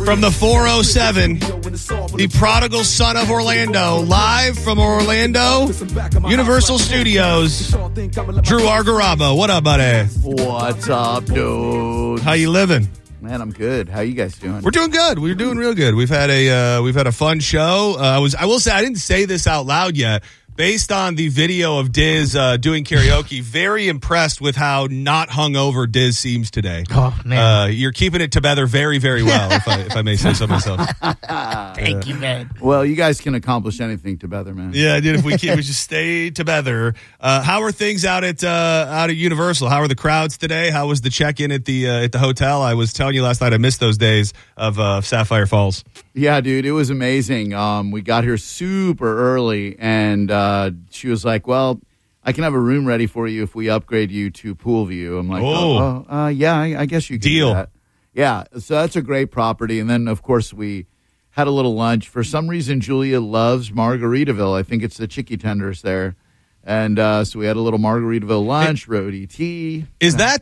From the 407, the prodigal son of Orlando, live from Orlando Universal Studios, Drew Argarabo. What up, buddy? What's up, dude? How you living? Man, I'm good. How you guys doing? We're doing good. We're doing real good. We've had a fun show. I will say I didn't say this out loud yet. Based on the video of Diz doing karaoke, very impressed with how not hungover Diz seems today. Oh, man. You're keeping it together very, very well, if I may say so myself. Thank you, man. Well, you guys can accomplish anything together, man. Yeah, dude. If we just stay together. How are things out at Universal? How are the crowds today? How was the check-in at the hotel? I was telling you last night I missed those days of Sapphire Falls. Yeah, dude, it was amazing. We got here super early, and she was like, well, I can have a room ready for you if we upgrade you to pool view. I'm like, yeah, I guess you can Deal. do that. Yeah, so that's a great property. And then, of course, we had a little lunch. For some reason, Julia loves Margaritaville. I think it's the Chicky Tenders there. And so we had a little Margaritaville lunch, roadie tea. Is that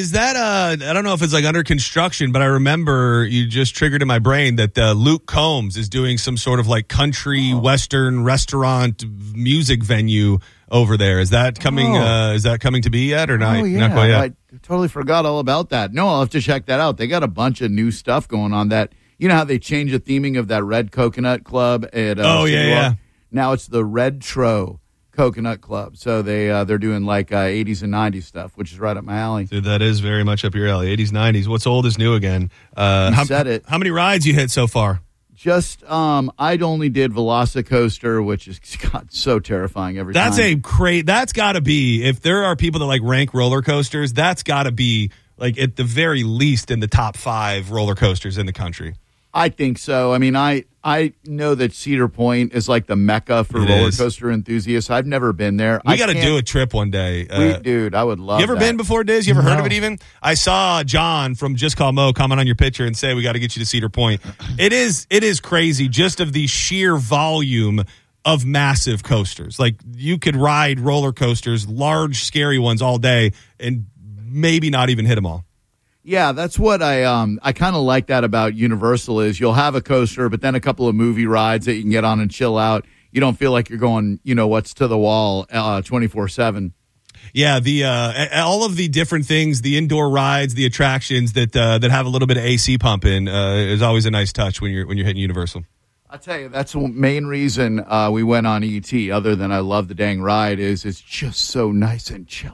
I don't know if it's like under construction, but I remember you just triggered in my brain that Luke Combs is doing some sort of like country western restaurant music venue over there. Is that coming to be yet or not? Oh, yeah. Not quite yet? I totally forgot all about that. No, I'll have to check that out. They got a bunch of new stuff going on that. You know how they changed the theming of that Red Coconut Club at City Walk? Now it's the Retro Coconut Club. So they're doing like 80s and 90s stuff, which is right up my alley. Dude, that is very much up your alley. 80s, 90s. What's old is new again. Said it. How many rides you hit so far? Just I'd only did Velocicoaster, which is so terrifying every time. That's got to be, if there are people that like rank roller coasters, that's got to be like at the very least in the top 5 roller coasters in the country. I think so. I mean, I know that Cedar Point is like the mecca for roller coaster enthusiasts. I've never been there. We got to do a trip one day. Dude, I would love You ever been before, Diz? You ever heard of it even? I saw John from Just Call Mo comment on your picture and say we got to get you to Cedar Point. It is crazy just of the sheer volume of massive coasters. Like you could ride roller coasters, large, scary ones all day and maybe not even hit them all. Yeah, that's what I kind of like that about Universal is you'll have a coaster, but then a couple of movie rides that you can get on and chill out. You don't feel like you're going, what's to the wall 24/7. Yeah, the all of the different things, the indoor rides, the attractions that have a little bit of AC pumping is always a nice touch when you're hitting Universal. I'll tell you, that's the main reason we went on ET, other than I love the dang ride, is it's just so nice and chilly.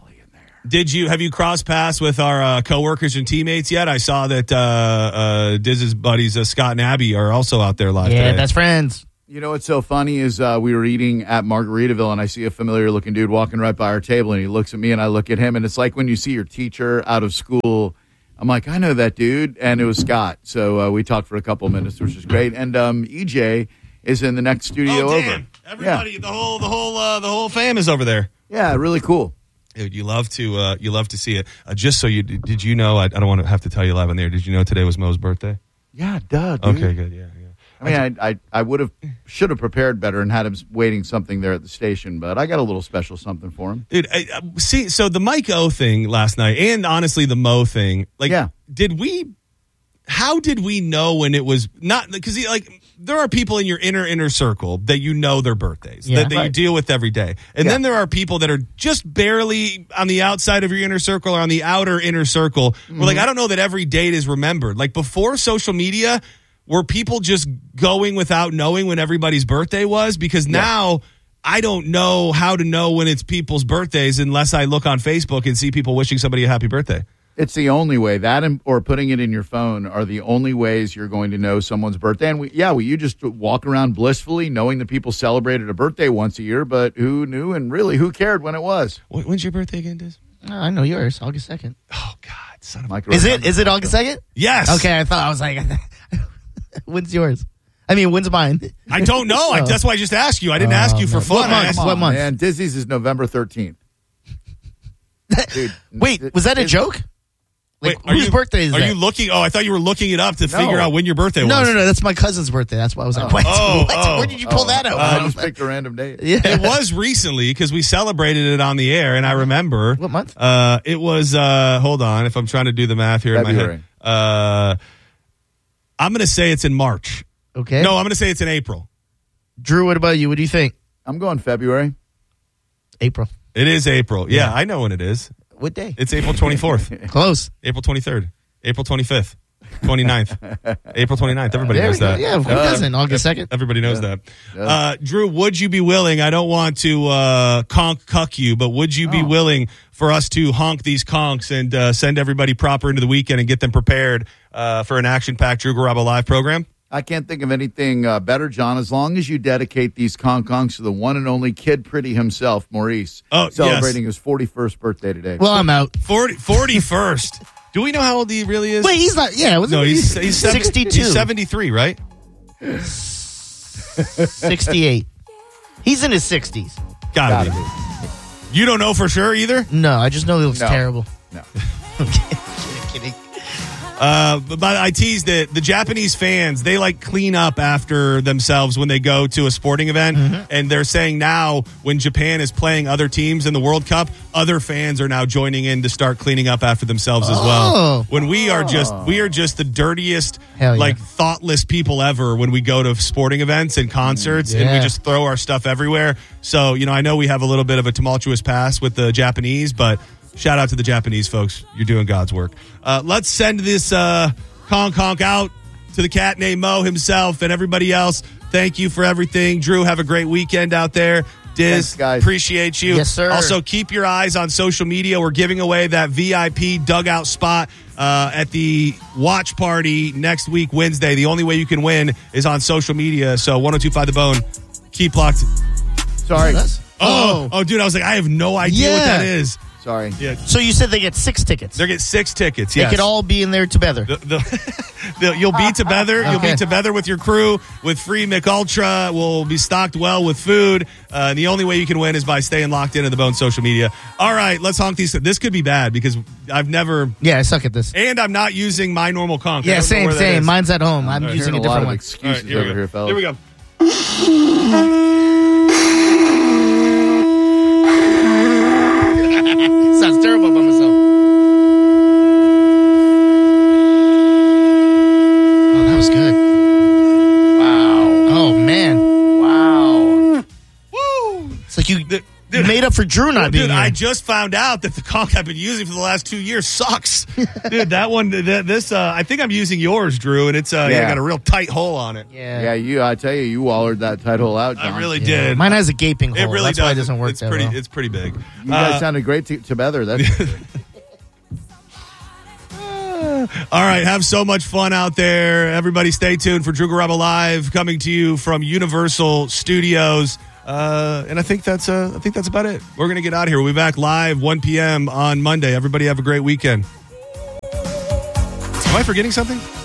Have you crossed paths with our coworkers and teammates yet? I saw that Diz's buddies Scott and Abby are also out there live today. Yeah, best friends. You know what's so funny is we were eating at Margaritaville, and I see a familiar-looking dude walking right by our table, and he looks at me, and I look at him, and it's like when you see your teacher out of school. I'm like, I know that dude, and it was Scott. So we talked for a couple of minutes, which is great. And EJ is in the next studio over. Everybody, the whole fam is over there. Yeah, really cool. Dude, you love to see it. Just so did you know? I don't want to have to tell you live on there. Did you know today was Mo's birthday? Yeah, duh. Dude. Okay, good. Yeah. I mean, I should have prepared better and had him waiting something there at the station, but I got a little special something for him. Dude, see, so the Mike O thing last night, and honestly the Mo thing, how did we know when it was not? Because there are people in your inner circle that you know their birthdays that you deal with every day, and then there are people that are just barely on the outside of your inner circle or on the outer inner circle. Mm-hmm. Where I don't know that every date is remembered. Like before social media, were people just going without knowing when everybody's birthday was? Because now I don't know how to know when it's people's birthdays unless I look on Facebook and see people wishing somebody a happy birthday. It's the only way. That or putting it in your phone are the only ways you're going to know someone's birthday. And you just walk around blissfully knowing that people celebrated a birthday once a year, but who knew and really who cared when it was? When's your birthday again, Diz? I know yours, August 2nd. Oh, God, son of a... Is it August 2nd? Yes. Okay, I was like, when's yours? I mean, when's mine? I don't know. That's why I just asked you. I didn't ask you for fun. What month? And Dizzy's is November 13th. Dude, wait, was that a joke? Like, wait, whose birthday is that? Are you looking? Oh, I thought you were looking it up to figure out when your birthday was. No. That's my cousin's birthday. That's why I was like, what? Where did you pull that out? I just picked a random date. Yeah. It was recently because we celebrated it on the air, and I remember. What month? It was, hold on, if I'm trying to do the math here February. in my head. I'm going to say it's in March. Okay. No, I'm going to say it's in April. Drew, what about you? What do you think? I'm going February. April. It is April. Yeah, I know when it is. What day? It's April 24th. Close. April 23rd. April 25th. 29th. April 29th. Everybody knows that. Yeah, who doesn't? August 2nd. Everybody knows that. Drew, would you be willing? I don't want to cuck you, but would you be willing for us to honk these conks and send everybody proper into the weekend and get them prepared for an action-packed Drew Garabo Live program? I can't think of anything better, John, as long as you dedicate these conks to the one and only Kid Pretty himself, Maurice, celebrating his 41st birthday today. Well, I'm out. 41st. Do we know how old he really is? Wait, he's not. Yeah, no, he's 62. He's 73, right? 68. He's in his 60s. Gotta be. You don't know for sure either? No, I just know he looks terrible. No. Kidding. But I teased it. The Japanese fans, they like clean up after themselves when they go to a sporting event. Mm-hmm. And they're saying now when Japan is playing other teams in the World Cup, other fans are now joining in to start cleaning up after themselves as well. When we are just the dirtiest, thoughtless people ever when we go to sporting events and concerts and we just throw our stuff everywhere. So, I know we have a little bit of a tumultuous past with the Japanese, but shout out to the Japanese folks. You're doing God's work. Let's send this conk out to the cat named Mo himself and everybody else. Thank you for everything. Drew, have a great weekend out there. Diz, thanks, guys. Appreciate you. Yes, sir. Also, keep your eyes on social media. We're giving away that VIP dugout spot at the watch party next week, Wednesday. The only way you can win is on social media. So 102.5 The Bone. Keep locked. Sorry. Oh, dude, I was like, I have no idea what that is. Sorry. Yeah. So you said they get 6 tickets. They get 6 tickets, yes. They could all be in there together. You'll be together. You'll be together with your crew with free McUltra. We'll be stocked well with food. The only way you can win is by staying locked into the Bone social media. All right, let's honk these. This could be bad because I've never... Yeah, I suck at this. And I'm not using my normal conk. Yeah, same. Mine's at home. I'm using a different one. Excuses over here, fellas. Here we go. Sounds terrible by myself. Oh, that was good. Wow. Oh, man. Wow. Woo! It's like you made up for Drew not being here. I just found out that the conk I've been using for the last 2 years sucks. Dude, that one, I think I'm using yours, Drew, and it's got a real tight hole on it. Yeah. I tell you wallered that tight hole out, John. I really did. Mine has a gaping hole. It really That's does. why it doesn't work that well. It's pretty big. You guys sounded great together. That's all right, have so much fun out there. Everybody stay tuned for Drew Garabo Live coming to you from Universal Studios. And I think that's about it. We're going to get out of here. We'll be back live 1 p.m. on Monday. Everybody have a great weekend. Am I forgetting something?